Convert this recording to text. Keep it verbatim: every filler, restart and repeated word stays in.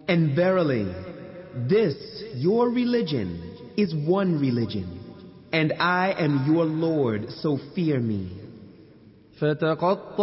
And verily, this, your religion, is one religion, and I am your Lord, so fear me. فتقطعوا